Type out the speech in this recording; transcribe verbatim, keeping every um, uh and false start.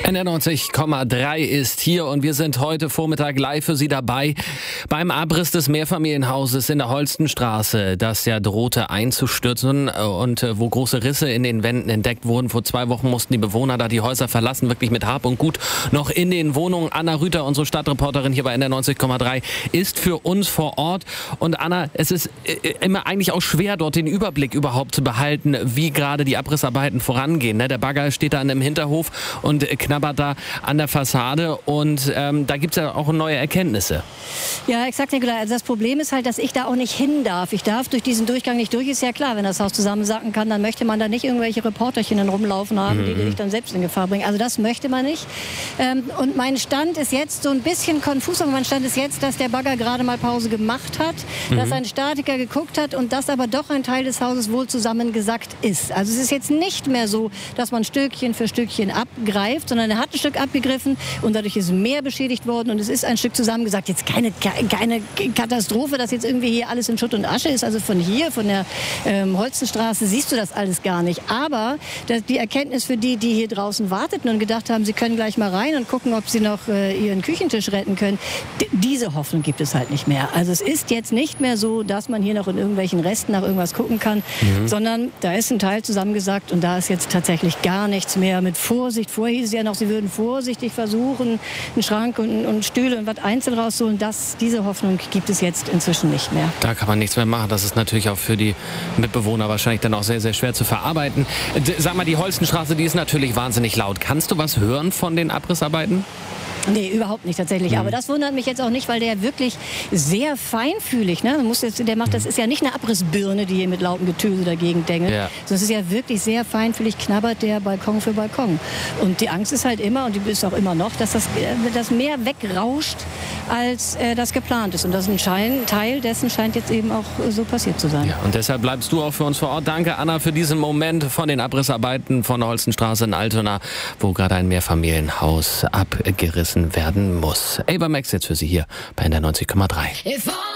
N R neunzig Komma drei ist hier und wir sind heute Vormittag live für Sie dabei beim Abriss des Mehrfamilienhauses in der Holstenstraße, das ja drohte einzustürzen und wo große Risse in den Wänden entdeckt wurden. Vor zwei Wochen mussten die Bewohner da die Häuser verlassen, wirklich mit Hab und Gut noch in den Wohnungen. Anna Rüther, unsere Stadtreporterin hier bei N R neunzig Komma drei, ist für uns vor Ort. Und Anna, es ist immer eigentlich auch schwer, dort den Überblick überhaupt zu behalten, wie gerade die Abrissarbeiten vorangehen. Der Bagger steht da im Hinterhof und knabbert da an der Fassade und ähm, da gibt es ja auch neue Erkenntnisse. Ja, exakt, Nicola. Also das Problem ist halt, dass ich da auch nicht hin darf. Ich darf durch diesen Durchgang nicht durch. Ist ja klar, wenn das Haus zusammensacken kann, dann möchte man da nicht irgendwelche Reporterchen dann rumlaufen haben, mhm. die dich dann selbst in Gefahr bringen. Also das möchte man nicht. Ähm, und mein Stand ist jetzt so ein bisschen konfus, aber mein Stand ist jetzt, dass der Bagger gerade mal Pause gemacht hat, mhm. dass ein Statiker geguckt hat und dass aber doch ein Teil des Hauses wohl zusammengesackt ist. Also es ist jetzt nicht mehr so, dass man Stückchen für Stückchen abgreift, sondern er hat ein Stück abgegriffen und dadurch ist mehr beschädigt worden und es ist ein Stück zusammengesackt. Jetzt keine, keine Katastrophe, dass jetzt irgendwie hier alles in Schutt und Asche ist. Also von hier, von der ähm, Holstenstraße siehst du das alles gar nicht. Aber das, die Erkenntnis für die, die hier draußen warteten und gedacht haben, sie können gleich mal rein und gucken, ob sie noch äh, ihren Küchentisch retten können, D- diese Hoffnung gibt es halt nicht mehr. Also es ist jetzt nicht mehr so, dass man hier noch in irgendwelchen Resten nach irgendwas gucken kann, mhm. sondern da ist ein Teil zusammengesackt und da ist jetzt tatsächlich gar nichts mehr. Mit Vorsicht, vorher hieß es ja noch, sie würden vorsichtig versuchen, einen Schrank und, und Stühle und was einzeln rausholen. Das, diese Hoffnung gibt es jetzt inzwischen nicht mehr. Da kann man nichts mehr machen. Das ist natürlich auch für die Mitbewohner wahrscheinlich dann auch sehr, sehr schwer zu verarbeiten. Sag mal, die Holstenstraße, die ist natürlich wahnsinnig laut. Kannst du was hören von den Abrissarbeiten? Nee, überhaupt nicht tatsächlich. Mhm. Aber das wundert mich jetzt auch nicht, weil der wirklich sehr feinfühlig, ne? Man muss jetzt, der macht, das ist ja nicht eine Abrissbirne, die hier mit lautem Getöse dagegen dengelt. Ja. Sondern es ist ja wirklich sehr feinfühlig, knabbert der Balkon für Balkon. Und die Angst ist halt immer, und die ist auch immer noch, dass das, das mehr wegrauscht, als äh, das geplant ist. Und das ist ein Schein, Teil dessen scheint jetzt eben auch so passiert zu sein. Ja, und deshalb bleibst du auch für uns vor Ort. Danke, Anna, für diesen Moment von den Abrissarbeiten von der Holstenstraße in Altona, wo gerade ein Mehrfamilienhaus abgerissen werden muss. Ava Max jetzt für Sie hier bei N R neunzig Komma drei.